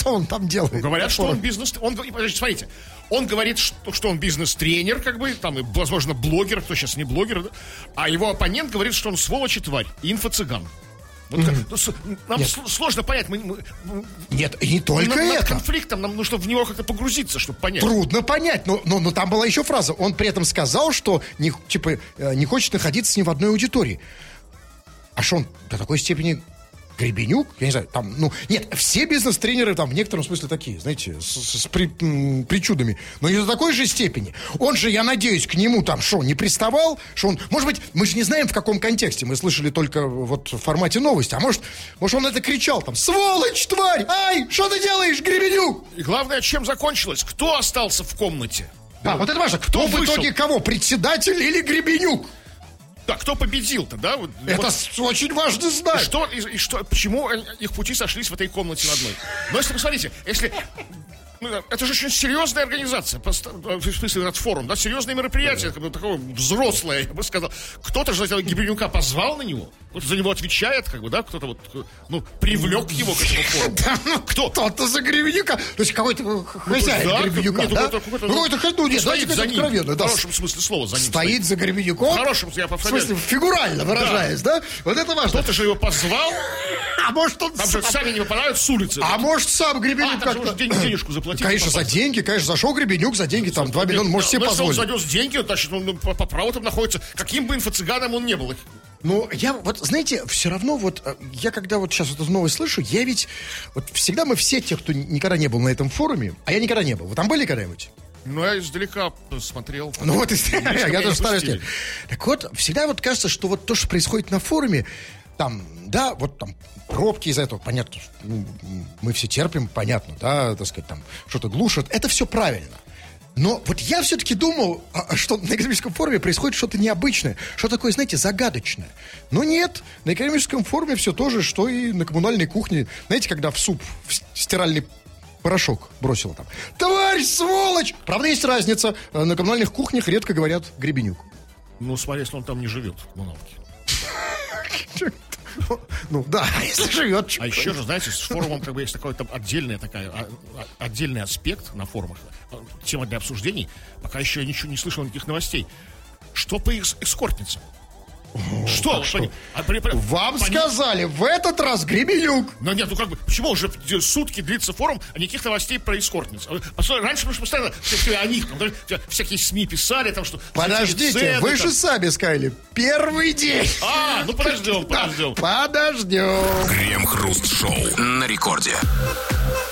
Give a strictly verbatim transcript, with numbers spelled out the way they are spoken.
что он там делает? Ну, говорят, что он бизнес... Он, подождите, смотрите, он говорит, что, что он бизнес-тренер, как бы, там, и, возможно, блогер, кто сейчас не блогер, да? А его оппонент говорит, что он сволочь и тварь, инфо-цыган. Вот, mm-hmm. Нам Нет. сложно понять. Мы, мы, Нет, и не только над, это. Над конфликтом нам нужно в него как-то погрузиться, чтобы понять. Трудно понять, но, но, но там была еще фраза. Он при этом сказал, что не, типа, не хочет находиться с ним в одной аудитории. А что он до такой степени... Гребенюк, я не знаю, там, ну, нет, все бизнес-тренеры там в некотором смысле такие, знаете, с, с при, м, причудами, но не до такой же степени. Он же, я надеюсь, к нему там, что, не приставал, что он, может быть, мы же не знаем, в каком контексте, мы слышали только вот в формате новости, а может, может он это кричал там, сволочь, тварь, ай, что ты делаешь, Гребенюк? И главное, чем закончилось, кто остался в комнате? А, вот это важно, кто, кто в итоге кого, председатель или Гребенюк? Да, кто победил-то, да? Вот, это вот. Очень важно знать. И что, и, и что, почему их пути сошлись в этой комнате на одной? Но если, посмотрите, если... Это же очень серьезная организация, в смысле, этот форум, да, серьезное мероприятие, как бы, такое взрослое, я бы сказал. Кто-то же этого Гребенюка позвал на него, кто-то за него отвечает, как бы, да, кто-то вот, ну, привлек его к этому форуму. Да, ну, кто? Кто-то за Гребенюка, то есть какой-то хозяин да, Гребенюка, да? Ну, какой-то ходу, нет, стоит за ним, откровенно, да. В хорошем смысле слова за ним стоит. Стоит за Гребенюком? В хорошем, я повторяю. В смысле, фигурально выражаясь, да? да? Вот это важно. Кто-то же его позвал, а может он там же сами не попадают с улицы. А может сам Гребенюк а, как-то... денежку заплатить. Конечно, за деньги. Конечно, зашел Гребенюк за деньги, там, два миллиона, может себе позволить. Если он занес деньги, значит, он по, по праву там находится. Каким бы инфо-цыганом он не был. Ну, я вот, знаете, все равно вот, я когда вот сейчас вот эту новость слышу, я ведь, вот всегда мы все те, кто никогда не был на этом форуме, а я никогда не был. Вы там были когда-нибудь? Ну, я издалека смотрел. Ну, вот, я тоже стараюсь. Так вот, всегда вот кажется, что вот то, что происходит на форуме, там, да, вот там пробки из-за этого, понятно, ну, мы все терпим, понятно, да, так сказать, там, что-то глушат, это все правильно. Но вот я все-таки думал, что на экономическом форуме происходит что-то необычное, что такое, знаете, загадочное. Но нет, на экономическом форуме все то же, что и на коммунальной кухне. Знаете, когда в суп в стиральный порошок бросила там. Товарищ, сволочь! Правда, есть разница. На коммунальных кухнях редко говорят Гребенюк. Ну, смотри, если он там не живет, в коммуналке. Ну, да, если живет. А еще же, знаете, с форумом как бы есть такой там отдельный, такая, отдельный аспект на форумах, тема для обсуждений. Пока еще я ничего не слышал, никаких новостей. Что по эскортницам? О, что? что? А, при, при, Вам пони... сказали, в этот раз Гребенюк. Ну нет, ну как бы, почему уже сутки длится форум, а никаких новостей про эскортниц? Раньше мы постоянно о них, там, всякие СМИ писали, там что... Подождите, цены, вы там... же сами сказали, первый день. А, ну подождем, подождем. Подождем. Крем-хруст-шоу на рекорде.